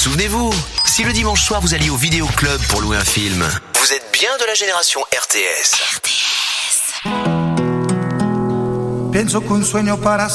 Souvenez-vous, si le dimanche soir vous alliez au vidéoclub pour louer un film, vous êtes bien de la génération RTS. Pienso que un sueño para